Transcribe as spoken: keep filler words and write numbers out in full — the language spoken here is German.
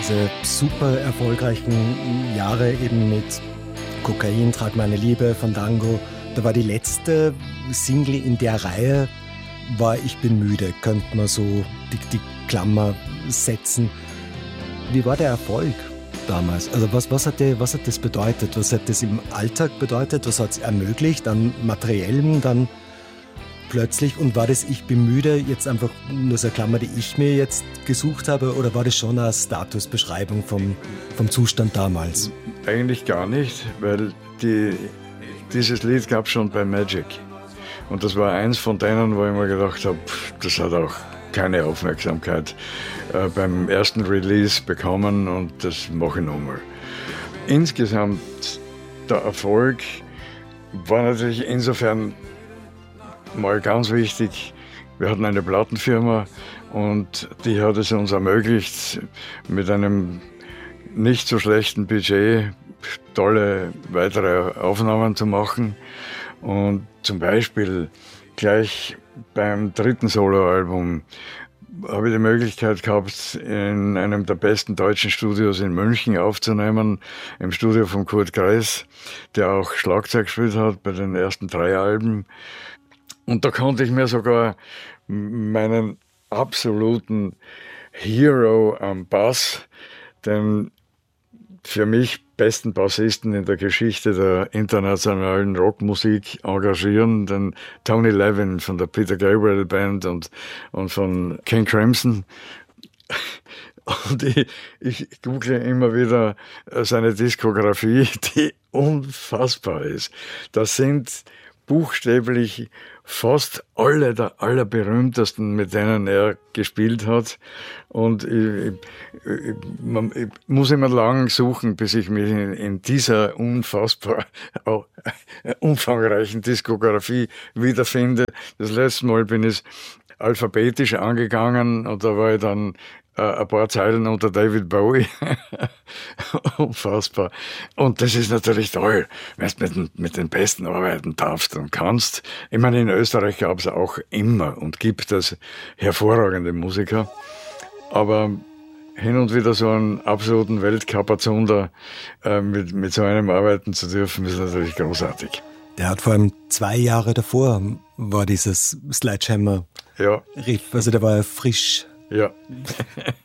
diese super erfolgreichen Jahre eben mit Kokain, Trag meine Liebe, Fandango. Da war die letzte Single in der Reihe, war Ich bin müde, könnte man so die, die Klammer setzen. Wie war der Erfolg damals? Also was, was, hat der, was hat das bedeutet? Was hat das im Alltag bedeutet? Was hat es ermöglicht an Materiellem dann plötzlich? Und war das Ich bin müde jetzt einfach nur so eine Klammer, die ich mir jetzt gesucht habe? Oder war das schon eine Statusbeschreibung vom, vom Zustand damals? Eigentlich gar nicht, weil die, dieses Lied gab es schon bei Magic. Und das war eins von denen, wo ich mir gedacht habe, das hat auch keine Aufmerksamkeit äh, beim ersten Release bekommen und das mache ich nochmal. Insgesamt der Erfolg war natürlich insofern mal ganz wichtig. Wir hatten eine Plattenfirma und die hat es uns ermöglicht, mit einem nicht so schlechten Budget tolle weitere Aufnahmen zu machen. Und zum Beispiel gleich beim dritten Soloalbum habe ich die Möglichkeit gehabt, in einem der besten deutschen Studios in München aufzunehmen, im Studio von Kurt Kreis, der auch Schlagzeug gespielt hat bei den ersten drei Alben. Und da konnte ich mir sogar meinen absoluten Hero am Bass, den für mich besten Bassisten in der Geschichte der internationalen Rockmusik engagieren, den Tony Levin von der Peter Gabriel Band und, und von King Crimson. Und ich, ich google immer wieder seine Diskografie, die unfassbar ist. Das sind buchstäblich fast alle der allerberühmtesten, mit denen er gespielt hat. Und ich, ich, man, ich muss immer lang suchen, bis ich mich in, in dieser unfassbar oh, umfangreichen Diskografie wiederfinde. Das letzte Mal bin ich alphabetisch angegangen und da war ich dann ein paar Zeilen unter David Bowie. Unfassbar. Und das ist natürlich toll, wenn du mit den, mit den Besten arbeiten darfst und kannst. Ich meine, in Österreich gab es auch immer und gibt es hervorragende Musiker. Aber hin und wieder so einen absoluten Weltcup-Zunder äh, mit, mit so einem arbeiten zu dürfen, ist natürlich großartig. Der hat vor allem zwei Jahre davor, war dieses Sledgehammer-Riff. Ja. Also der war ja frisch. Ja.